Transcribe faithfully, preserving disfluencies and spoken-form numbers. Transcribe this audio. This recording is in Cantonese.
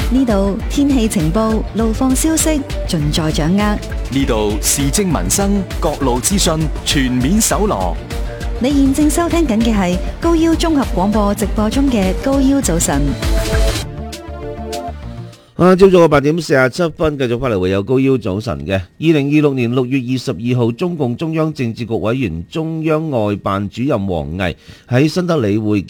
呢度天氣情報、路況消息盡在掌握。 呢度時政民生各路資訊全面搜羅。 你現正收聽緊嘅係高腰綜合廣播直播中嘅高腰早晨。 啊，朝早嘅八點四十七分，繼續翻嚟會有高腰早晨嘅。二零二六年六月二十二號，中共中央政治局委員、中央外辦主任王毅喺新德里會見